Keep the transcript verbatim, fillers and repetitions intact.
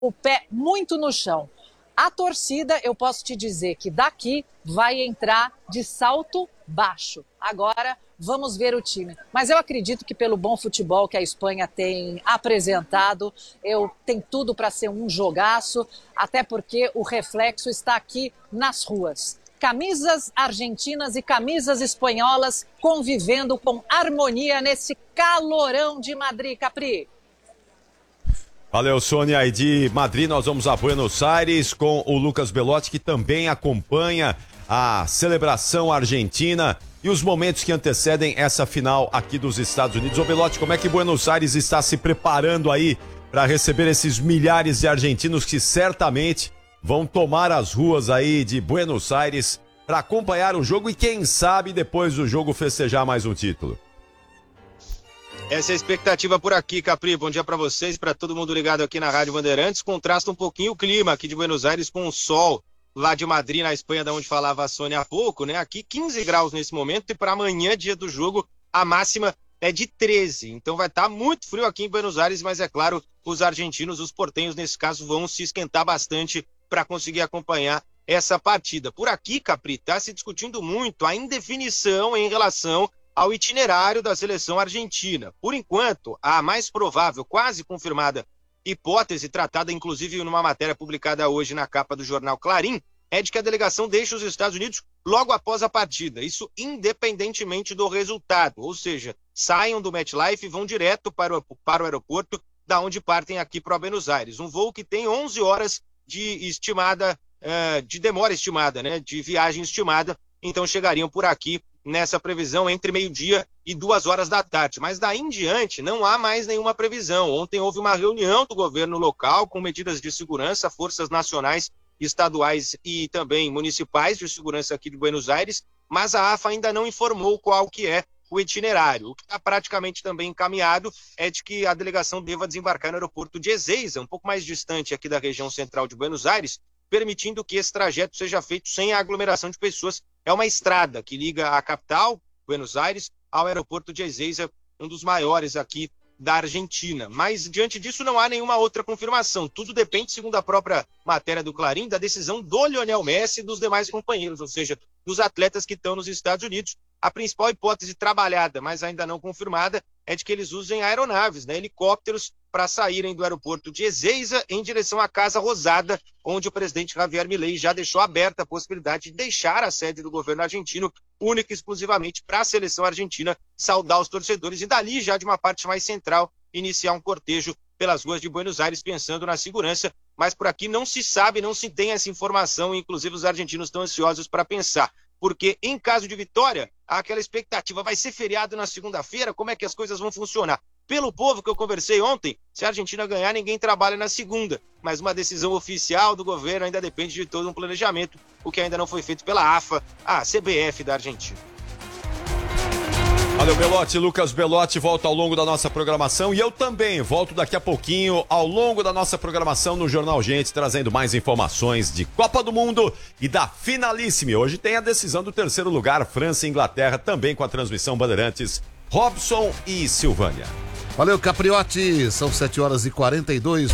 o pé muito no chão. A torcida, eu posso te dizer que daqui vai entrar de salto baixo. Agora vamos ver o time. Mas eu acredito que pelo bom futebol que a Espanha tem apresentado, eu tem tudo para ser um jogaço, até porque o reflexo está aqui nas ruas. Camisas argentinas e camisas espanholas convivendo com harmonia nesse calorão de Madrid, Capri. Valeu, Sônia. E de Madrid nós vamos a Buenos Aires com o Lucas Belotti, que também acompanha a celebração argentina e os momentos que antecedem essa final aqui dos Estados Unidos. Ô Belotti, como é que Buenos Aires está se preparando aí para receber esses milhares de argentinos que certamente vão tomar as ruas aí de Buenos Aires para acompanhar o jogo e quem sabe depois do jogo festejar mais um título? Essa é a expectativa por aqui, Capri. Bom dia para vocês, para todo mundo ligado aqui na Rádio Bandeirantes. Contrasta um pouquinho o clima aqui de Buenos Aires com o sol lá de Madrid, na Espanha, da onde falava a Sônia há pouco, né? Aqui quinze graus nesse momento e para amanhã, dia do jogo, a máxima é de treze. Então vai estar muito frio aqui em Buenos Aires, mas é claro, os argentinos, os portenhos, nesse caso, vão se esquentar bastante para conseguir acompanhar essa partida. Por aqui, Capri, está se discutindo muito a indefinição em relação ao itinerário da seleção argentina. Por enquanto, a mais provável, quase confirmada hipótese, tratada inclusive numa matéria publicada hoje na capa do jornal Clarim, é de que a delegação deixe os Estados Unidos logo após a partida, isso independentemente do resultado, ou seja, saiam do MetLife e vão direto para o, para o aeroporto, da onde partem aqui para Buenos Aires. Um voo que tem onze horas de estimada, uh, de demora estimada, né, de viagem estimada, então chegariam por aqui nessa previsão entre meio-dia e duas horas da tarde. Mas daí em diante não há mais nenhuma previsão. Ontem houve uma reunião do governo local com medidas de segurança, forças nacionais, estaduais e também municipais de segurança aqui de Buenos Aires, mas a AFA ainda não informou qual que é o itinerário. O que está praticamente também encaminhado é de que a delegação deva desembarcar no aeroporto de Ezeiza, um pouco mais distante aqui da região central de Buenos Aires, permitindo que esse trajeto seja feito sem a aglomeração de pessoas. É uma estrada que liga a capital, Buenos Aires, ao aeroporto de Ezeiza, um dos maiores aqui da Argentina. Mas, diante disso, não há nenhuma outra confirmação. Tudo depende, segundo a própria matéria do Clarim, da decisão do Lionel Messi e dos demais companheiros, ou seja, dos atletas que estão nos Estados Unidos. A principal hipótese trabalhada, mas ainda não confirmada, é de que eles usem aeronaves, né, helicópteros, para saírem do aeroporto de Ezeiza em direção à Casa Rosada, onde o presidente Javier Milei já deixou aberta a possibilidade de deixar a sede do governo argentino, única e exclusivamente para a seleção argentina saudar os torcedores e dali, já de uma parte mais central, iniciar um cortejo pelas ruas de Buenos Aires, pensando na segurança. Mas por aqui não se sabe, não se tem essa informação, e inclusive os argentinos estão ansiosos para pensar. Porque em caso de vitória, há aquela expectativa, vai ser feriado na segunda-feira, como é que as coisas vão funcionar? Pelo povo que eu conversei ontem, se a Argentina ganhar, ninguém trabalha na segunda. Mas uma decisão oficial do governo ainda depende de todo um planejamento, o que ainda não foi feito pela AFA, a C B F da Argentina. Valeu, Belotti. Lucas Belotti volta ao longo da nossa programação e eu também volto daqui a pouquinho ao longo da nossa programação no Jornal Gente, trazendo mais informações de Copa do Mundo e da Finalíssima. Hoje tem a decisão do terceiro lugar, França e Inglaterra, também com a transmissão Bandeirantes, Robson e Silvânia. Valeu, Capriotti. São sete horas e quarenta e dois